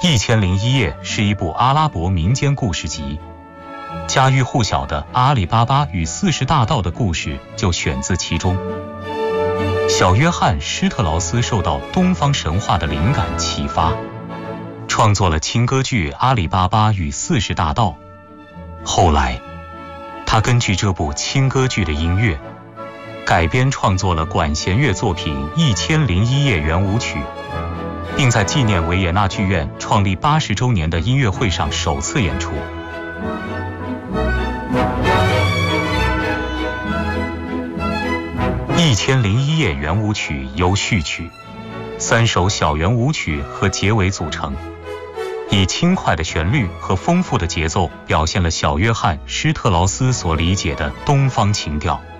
《1001夜》是一部阿拉伯民间故事集，家喻户晓的阿里巴巴与40大盗的故事就选自其中。小约翰·施特劳斯受到东方神话的灵感启发，创作了轻歌剧《阿里巴巴与40大盗》。后来，他根据这部轻歌剧的音乐，改编创作了管弦乐作品《1001夜》圆舞曲，并在纪念维也纳剧院创立80周年的音乐会上首次演出。1001夜圆舞曲由序曲、3首小圆舞曲和结尾组成，以轻快的旋律和丰富的节奏表现了小约翰·施特劳斯所理解的东方情调。